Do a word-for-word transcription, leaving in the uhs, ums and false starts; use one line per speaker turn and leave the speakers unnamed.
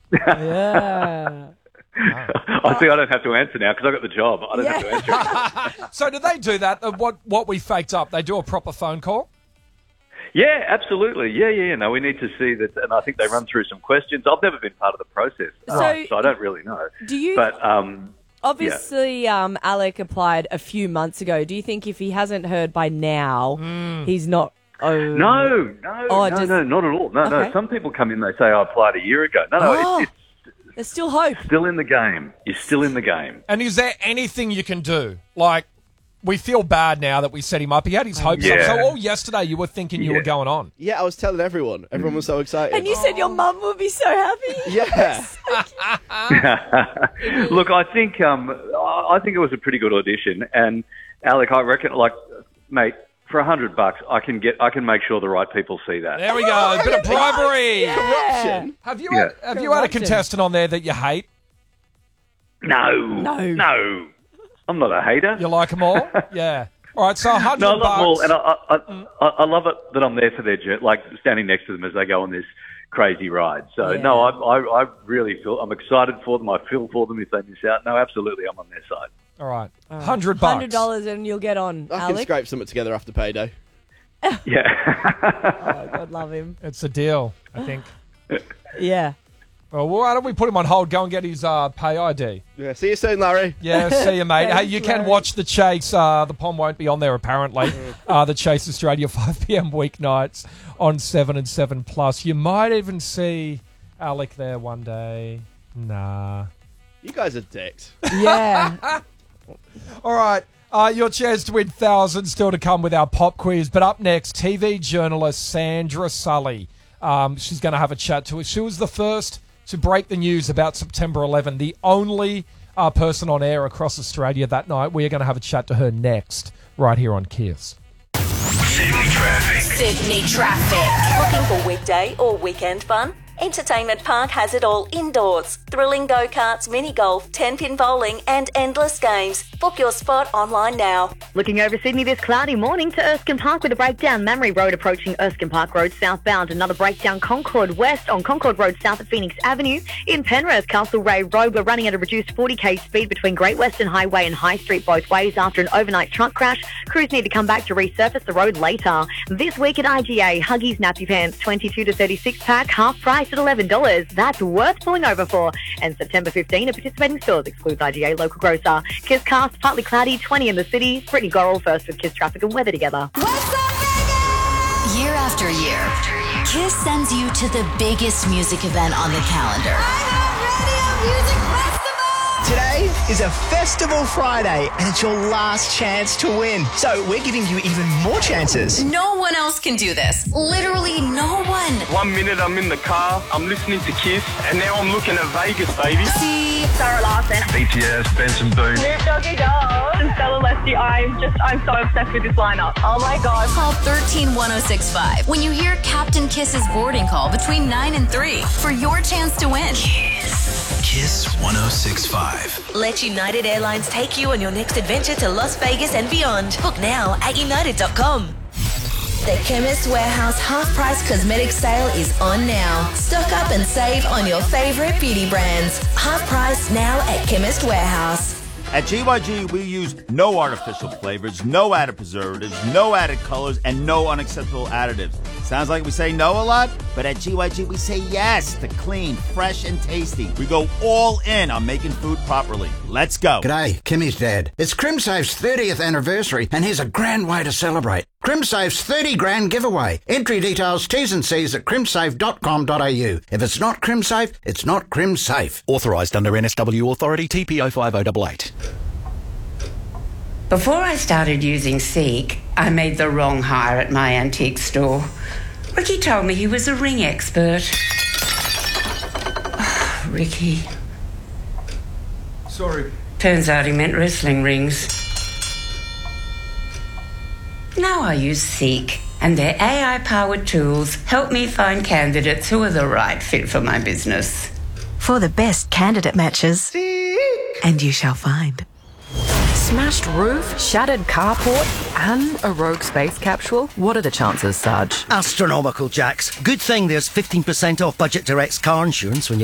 Yeah.
I think I don't have to answer now because I got the job. I don't
Yeah.
have to answer.
So do they do that? Uh, What what we faked up? They do a proper phone call?
Yeah, absolutely. Yeah, yeah, yeah. No, we need to see that, and I think they run through some questions. I've never been part of the process,
So-
uh, so I don't really know.
Do you-
But um,
Obviously, um, Alec applied a few months ago. Do you think if he hasn't heard by now, he's not... Oh,
no, no,
Oh,
no,
just-
no, not at all. No,
Okay.
no. Some people come in, they say I applied a year ago. No, no,
Oh.
it's,
There's still hope.
it's still in the game. You're still in the game.
And is there anything you can do? Like, we feel bad now that we set him up. He had his hopes
Yeah.
up. So all yesterday you were thinking you
Yeah.
were going on.
Yeah, I was telling everyone. Everyone was so excited.
And you said your mum would be so happy.
yeah.
Look, I think um, I think it was a pretty good audition, and Alec, I reckon, like, mate, for a hundred bucks, I can get, I can make sure the right people see that.
There we go. A bit of bribery.
Corruption.
Have you
Yeah.
had, have you had a
Corruption.
contestant on there that you hate?
No,
No.
no, I'm not a hater.
You like them all? Yeah. All right, so a hundred
No, I love
bucks.
them all, and I, I, I, I love it that I'm there for their journey, like standing next to them as they go on this crazy ride. So
Yeah.
no, I, I, I really feel I'm excited for them. I feel for them if they miss out. No, absolutely, I'm on their side.
All right, a hundred bucks.
Hundred dollars and you'll get on,
I can
Alec.
scrape something together after payday.
Yeah.
Oh, God love him.
It's a deal, I think.
Yeah.
Well, why don't we put him on hold? Go and get his uh, pay I D.
Yeah. See you soon, Larry.
Yeah, see you, mate. Hey,
Thanks,
you can
Larry.
watch The Chase. Uh, the Pom won't be on there, apparently. uh, the Chase Australia, five p.m. weeknights on seven and seven Plus. You might even see Alec there one day. Nah.
You guys are dicks.
Yeah.
All right. Uh, your chance to win thousands still to come with our pop quiz. But up next, T V journalist Sandra Sully. Um, she's going to have a chat to us. She was the first to break the news about September eleventh, the only uh, person on air across Australia that night. We are going to have a chat to her next, right here on Kiss.
Sydney traffic.
Sydney traffic. Looking for weekday or weekend fun? Entertainment Park has it all indoors. Thrilling go-karts, mini-golf, ten-pin bowling and endless games. Book your spot online now.
Looking over Sydney this cloudy morning to Erskine Park with a breakdown. Mamre Road approaching Erskine Park Road southbound. Another breakdown Concord West on Concord Road south of Phoenix Avenue. In Penrith, Castlereagh Road, we're running at a reduced forty k speed between Great Western Highway and High Street both ways after an overnight truck crash. Crews need to come back to resurface the road later. This week at I G A, Huggies Nappy Pants twenty-two to thirty-six pack, half price at eleven dollars. That's worth pulling over for. And September fifteenth at participating stores excludes I G A local grocer. Kiss Cast, partly cloudy, twenty in the city. Brittany Gorrell first with Kiss Traffic and Weather together.
Year after year, Kiss sends you to the biggest music event on the calendar.
Today is a Festival Friday, and it's your last chance to win. So we're giving you even more chances.
No one else can do this. Literally no one.
One minute I'm in the car, I'm listening to Kiss, and now I'm looking at Vegas, baby.
See Sarah Larson,
B T S, Benson Boone.
Snoop Doggy Dogg, and Stella Leslie. I'm just, I'm so obsessed with this lineup. Oh my God.
Call one three one oh six five when you hear Captain Kiss's boarding call between nine and three for your chance to win.
Kiss one oh six point five.
Let United Airlines take you on your next adventure to Las Vegas and beyond. Book now at united dot com. The Chemist Warehouse half-price cosmetic sale is on now. Stock up and save on your favourite beauty brands. Half price now at Chemist Warehouse.
At G Y G, we use no artificial flavors, no added preservatives, no added colors, and no unacceptable additives. Sounds like we say no a lot, but at G Y G, we say yes to clean, fresh, and tasty. We go all in on making food properly. Let's go.
G'day, Kimmy's dad. It's CrimSafe's thirtieth anniversary, and here's a grand way to celebrate. CrimSafe's thirty grand giveaway. Entry details, T's and C's at crimsafe dot com dot a u. If it's not CrimSafe, it's not CrimSafe.
Authorised under N S W Authority T P O five oh eight eight.
Before I started using Seek, I made the wrong hire at my antique store. Ricky told me he was a ring expert. Oh, Ricky.
Sorry.
Turns out he meant wrestling rings. Now I use Seek, and their A I-powered tools help me find candidates who are the right fit for my business.
For the best candidate matches, Seek. And you shall find.
Smashed roof, shattered carport, and a rogue space capsule? What are the chances, Sarge?
Astronomical, Jax. Good thing there's fifteen percent off Budget Direct's car insurance when you